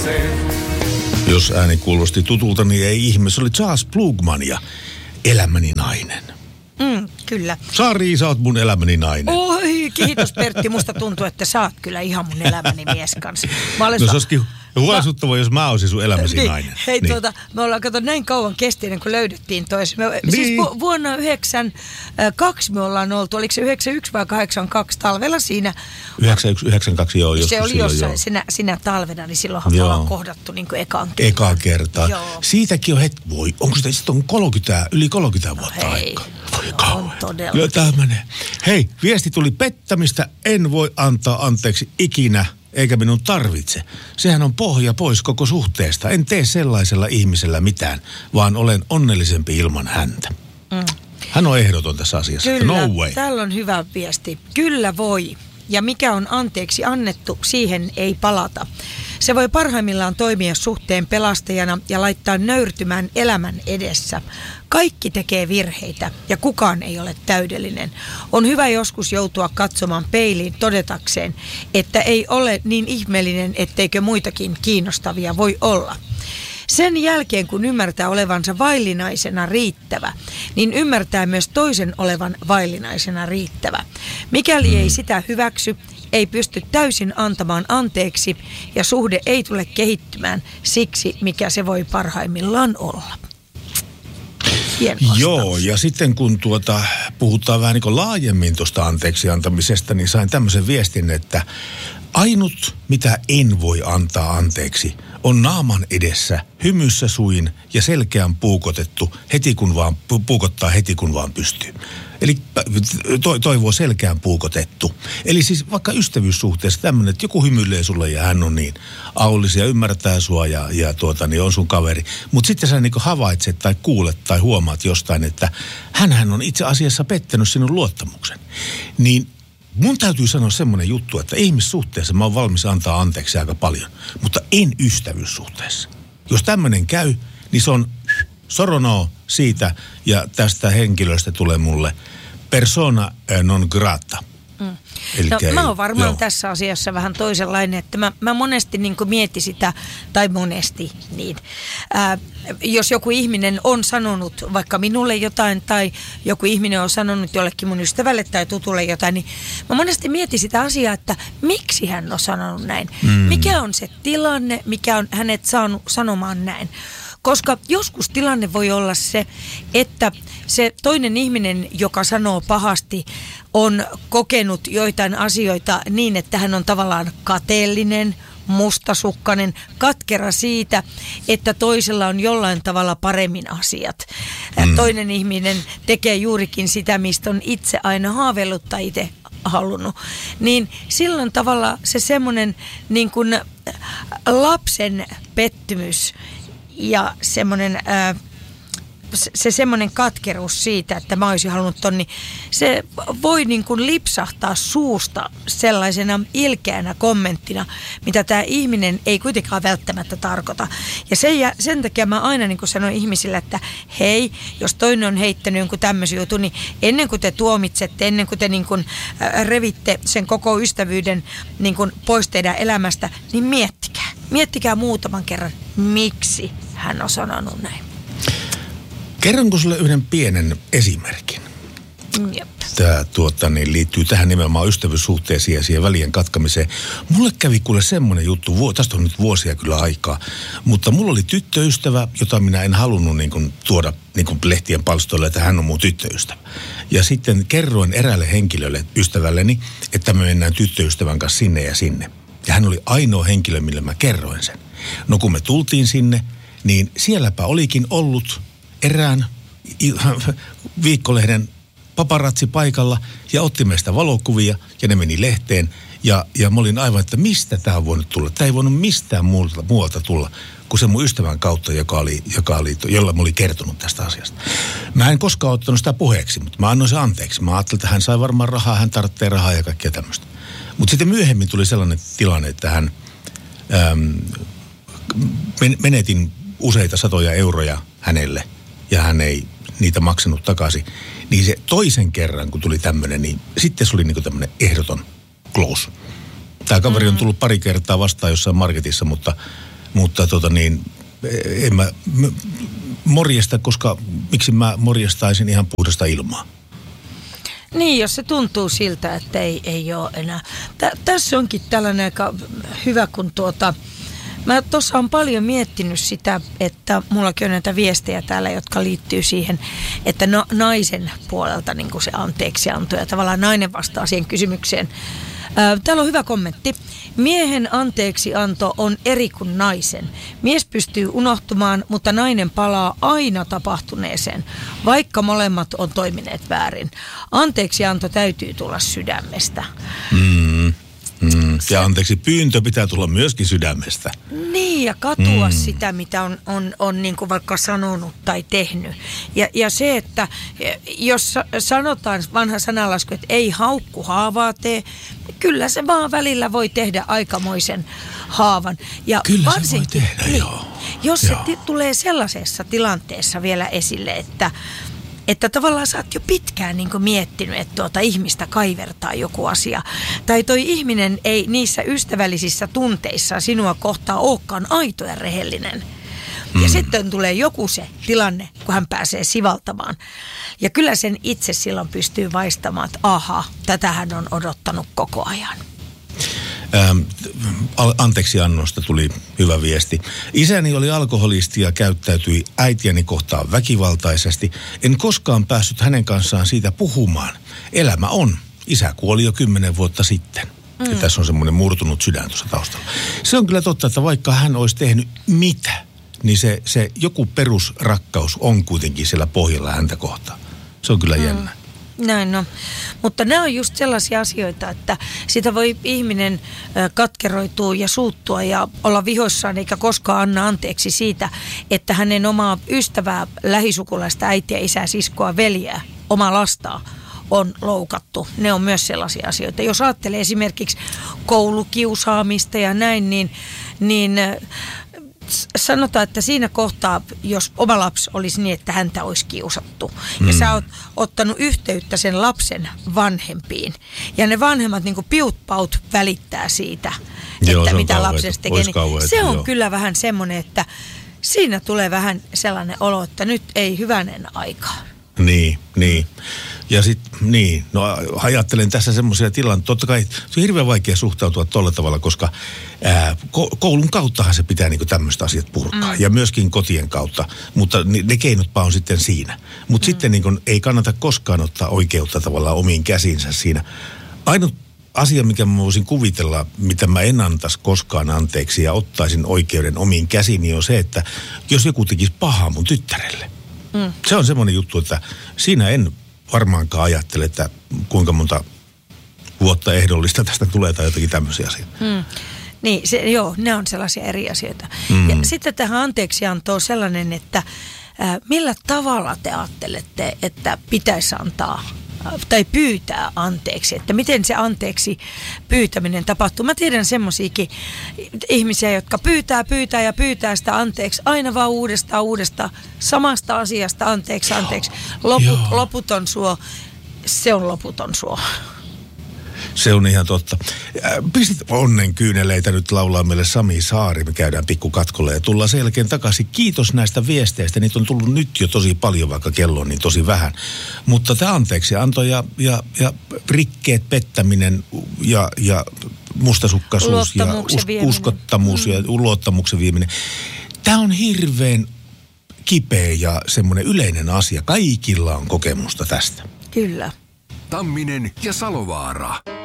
Jos ääni kuulosti tutulta, niin ei ihme. Se oli Charles Plugman ja Elämäni nainen. Kyllä. Sari, sä oot mun elämäni nainen. Oi, kiitos Pertti. Musta tuntuu, että sä oot kyllä ihan mun elämäni mies kanssa. No se olisikin huolestuttavaa, jos mä olisin sun elämäsi nainen. Hei, niin. Me ollaan näin kauan kestinen, kun löydettiin toisen. Niin. Siis vuonna 1992 me ollaan oltu, oliko se 91 vai 82 talvella siinä? 91, joo, joskus se oli silloin, jossain sinä talvena, niin silloinhan me ollaan kohdattu niin kuin ekaan kertaa. Joo. Siitäkin on onko sitä sitten yli 30 vuotta aikaa? On todella. Kyllä tämä menee. Hei, viesti tuli pettämistä. En voi antaa anteeksi ikinä, eikä minun tarvitse. Sehän on pohja pois koko suhteesta. En tee sellaisella ihmisellä mitään, vaan olen onnellisempi ilman häntä. Hän on ehdoton tässä asiassa. Kyllä, no way. Täällä on hyvä viesti. Kyllä voi. Ja mikä on anteeksi annettu, siihen ei palata. Se voi parhaimmillaan toimia suhteen pelastajana ja laittaa nöyrtymään elämän edessä. Kaikki tekee virheitä ja kukaan ei ole täydellinen. On hyvä joskus joutua katsomaan peiliin todetakseen, että ei ole niin ihmeellinen, etteikö muitakin kiinnostavia voi olla. Sen jälkeen, kun ymmärtää olevansa vaillinaisena riittävä, niin ymmärtää myös toisen olevan vaillinaisena riittävä. Mikäli ei sitä hyväksy, ei pysty täysin antamaan anteeksi ja suhde ei tule kehittymään siksi, mikä se voi parhaimmillaan olla. Joo, ja sitten kun puhutaan vähän niin kuin laajemmin tuosta anteeksi antamisesta, niin sain tämmöisen viestin, että ainut, mitä en voi antaa anteeksi, on naaman edessä, hymyssä suin ja selkeän puukotettu, puukottaa heti kun vaan pystyy. Eli toivoo selkeän puukotettu. Eli siis vaikka ystävyyssuhteessa tämmöinen, että joku hymyilee sulle ja hän on niin aullisia ja ymmärtää sua ja on sun kaveri. Mutta sitten sä niin havaitset tai kuulet tai huomaat jostain, että hänhän on itse asiassa pettänyt sinun luottamuksen. Niin mun täytyy sanoa semmoinen juttu, että ihmissuhteessa mä oon valmis antaa anteeksi aika paljon, mutta en ystävyyssuhteessa. Jos tämmöinen käy, niin se on soronoo siitä ja tästä henkilöstä tulee mulle persona non grata. Mä oon varmaan tässä asiassa vähän toisenlainen, että mä monesti niin kuin mietin sitä, tai monesti niin. Jos joku ihminen on sanonut vaikka minulle jotain, tai joku ihminen on sanonut jollekin mun ystävälle tai tutulle jotain, niin mä monesti mietin sitä asiaa, että miksi hän on sanonut näin. Mikä on se tilanne, mikä on hänet saanut sanomaan näin. Koska joskus tilanne voi olla se, että se toinen ihminen, joka sanoo pahasti, on kokenut joitain asioita niin, että hän on tavallaan kateellinen, mustasukkainen, katkera siitä, että toisella on jollain tavalla paremmin asiat. Toinen ihminen tekee juurikin sitä, mistä on itse aina haaveillut tai itse halunnut. Niin silloin tavalla se semmoinen niin kuin lapsen pettymys ja semmoinen katkeruus siitä, että mä olisin halunnut ton, niin se voi niin kuin lipsahtaa suusta sellaisena ilkeänä kommenttina, mitä tämä ihminen ei kuitenkaan välttämättä tarkoita. Ja sen takia mä aina niin kuin sanon ihmisille, että hei, jos toinen on heittänyt jonkun tämmöisen jutun, niin ennen kuin te tuomitsette, ennen kuin te niin kuin revitte sen koko ystävyyden niin kuin pois teidän elämästä, niin miettikää muutaman kerran, miksi hän on sanonut näin. Kerronko sulle yhden pienen esimerkin? Jep. Tämä liittyy tähän nimenomaan ystävyyssuhteisiin ja siihen välien katkamiseen. Mulle kävi kuule semmoinen juttu, tästä on nyt vuosia kyllä aikaa, mutta mulla oli tyttöystävä, jota minä en halunnut niin kuin tuoda niin kuin lehtien palstoille, että hän on mun tyttöystävä. Ja sitten kerroin eräälle henkilölle, ystävälleni, että me mennään tyttöystävän kanssa sinne ja sinne. Ja hän oli ainoa henkilö, millä mä kerroin sen. No kun me tultiin sinne, niin sielläpä olikin ollut erään viikkolehden paparazzi paikalla ja otti meistä valokuvia ja ne meni lehteen. Ja mä olin aivan, että mistä tämä on voinut tulla. Tämä ei voinut mistään muualta tulla kuin se mun ystävän kautta, jolla mä olin kertonut tästä asiasta. Mä en koskaan ottanut sitä puheeksi, mutta mä annoin se anteeksi. Mä ajattelin, että hän sai varmaan rahaa, hän tarvitsee rahaa ja kaikkea tämmöistä. Mutta sitten myöhemmin tuli sellainen tilanne, että hän menetin useita satoja euroja hänelle ja hän ei niitä maksanut takaisin. Niin se toisen kerran, kun tuli tämmöinen, niin sitten se oli niinku tämmöinen ehdoton close. Tämä kaveri on tullut pari kertaa vastaan jossain marketissa, mutta Mutta en mä morjesta, koska miksi mä morjestaisin ihan puhdasta ilmaa? Niin, jos se tuntuu siltä, että ei ole enää. Tässä onkin tällainen aika hyvä, kun mä tuossa on paljon miettinyt sitä, että mullakin on näitä viestejä täällä, jotka liittyy siihen, että naisen puolelta niin kuin se anteeksianto ja tavallaan nainen vastaa siihen kysymykseen. Täällä on hyvä kommentti. Miehen anteeksianto on eri kuin naisen. Mies pystyy unohtumaan, mutta nainen palaa aina tapahtuneeseen, vaikka molemmat on toimineet väärin. Anteeksianto täytyy tulla sydämestä. Ja anteeksi, pyyntö pitää tulla myöskin sydämestä. Niin, ja katua sitä, mitä on niin kuin vaikka sanonut tai tehnyt. Ja se, että jos sanotaan vanha sananlasku, että ei haukku haavaa tee, kyllä se vaan välillä voi tehdä aikamoisen haavan. Ja kyllä se voi tehdä, niin, joo. Jos se tulee sellaisessa tilanteessa vielä esille, että tavallaan sä oot jo pitkään niin kuin miettinyt, että ihmistä kaivertaa joku asia. Tai toi ihminen ei niissä ystävällisissä tunteissa sinua kohtaa olekaan aito ja rehellinen. Ja sitten tulee joku se tilanne, kun hän pääsee sivaltamaan. Ja kyllä sen itse silloin pystyy vaistamaan, että aha, tätähän on odottanut koko ajan. Anteeksiannosta tuli hyvä viesti. Isäni oli alkoholisti ja käyttäytyi äitiäni kohtaan väkivaltaisesti. En koskaan päässyt hänen kanssaan siitä puhumaan. Elämä on. Isä kuoli jo 10 vuotta sitten. Ja tässä on semmoinen murtunut sydän tuossa taustalla. Se on kyllä totta, että vaikka hän olisi tehnyt mitä, niin se joku perusrakkaus on kuitenkin siellä pohjalla häntä kohtaan. Se on kyllä jännä. Näin no. Mutta nämä on just sellaisia asioita, että sitä voi ihminen katkeroitua ja suuttua ja olla vihoissaan eikä koskaan anna anteeksi siitä, että hänen omaa ystävää, lähisukulaista, äitiä, isää, siskoa, veljeä, omaa lastaa on loukattu. Ne on myös sellaisia asioita. Jos ajattelee esimerkiksi koulukiusaamista ja näin, niin sanotaan, että siinä kohtaa, jos oma lapsi olisi niin, että häntä olisi kiusattu ja sä oot ottanut yhteyttä sen lapsen vanhempiin ja ne vanhemmat niin kuin piut-paut välittää siitä, että mitä lapsesta tekee. Se on kyllä vähän semmoinen, että siinä tulee vähän sellainen olo, että nyt ei hyvänen aikaa. Niin. Ja sitten, ajattelen tässä semmoisia tilanteita. Totta kai se on hirveän vaikea suhtautua tolla tavalla, koska koulun kauttahan se pitää niinku tämmöistä asiat purkaa. Ja myöskin kotien kautta, mutta ne keinotpa on sitten siinä. Mutta sitten niinku ei kannata koskaan ottaa oikeutta tavallaan omiin käsinsä siinä. Ainut asia, mikä mä voisin kuvitella, mitä mä en antaisi koskaan anteeksi ja ottaisin oikeuden omiin käsiini, on se, että jos joku tekisi pahaa mun tyttärelle. Se on semmoinen juttu, että siinä en varmaankaan ajattele, että kuinka monta vuotta ehdollista tästä tulee tai jotakin tämmöisiä asioita. Niin, ne on sellaisia eri asioita. Ja sitten tähän anteeksiantoon sellainen, että millä tavalla te ajattelette, että pitäisi antaa tai pyytää anteeksi, että miten se anteeksi pyytäminen tapahtuu. Mä tiedän semmoisiakin ihmisiä, jotka pyytää sitä anteeksi aina vaan uudestaan, samasta asiasta anteeksi. Loputon suo, se on loputon suo. Se on ihan totta. Pistit onnen kyyneleitä nyt laulaa meille Sami Saari. Me käydään pikkukatkolle ja tullaan sen jälkeen takaisin. Kiitos näistä viesteistä. Niitä on tullut nyt jo tosi paljon, vaikka kello on niin tosi vähän. Mutta tämä anteeksianto ja rikkeet, pettäminen ja mustasukkaisuus ja uskottomuus ja luottamuksen vieminen. Tämä on hirveän kipeä ja semmoinen yleinen asia. Kaikilla on kokemusta tästä. Kyllä. Tamminen ja Salovaara.